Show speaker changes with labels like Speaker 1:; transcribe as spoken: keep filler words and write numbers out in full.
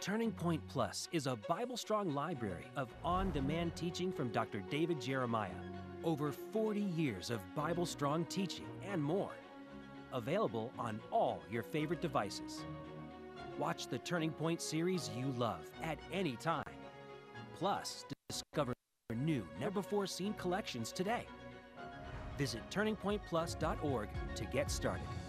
Speaker 1: Turning Point Plus is a Bible-strong library of on-demand teaching from Doctor David Jeremiah. Over forty years of Bible-strong teaching and more. Available on all your favorite devices. Watch the Turning Point series you love at any time. Plus, discover new, never-before-seen collections today. Visit turning point plus dot org to get started.